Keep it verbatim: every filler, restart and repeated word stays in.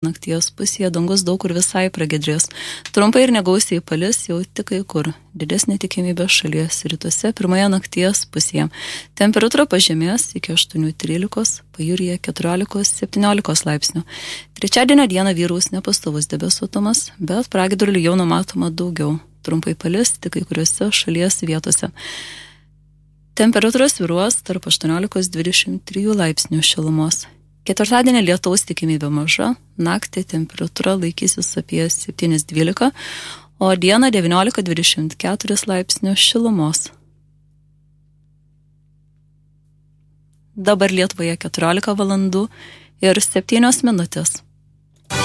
Nakties pusėje dangus daug kur visai pragiedrės. Trumpai ir negausiai palis jau tik kai kur. Didesnė tikimybė šalies rytuose pirmoje nakties pusėje. Temperatūra pažemės iki aštuonių trylikos, pajūryje keturiolikos septyniolikos laipsnių. Trečiadienio dieną vyraus nepastovus debesuotumas, bet pragiedrulių jau numatoma daugiau. Trumpai palis tik kai kuriuose šalies vietose. Temperatūra svyruos tarp aštuoniolikos dvidešimt trijų laipsnių šilumos. Ketvirtadienį lietaus tikimybė maža, naktį temperatūra laikysis apie septyni dvylika, o dieną devyniolika dvidešimt keturi laipsnių šilumos. Dabar Lietuvoje keturiolika valandų ir septynios minutės.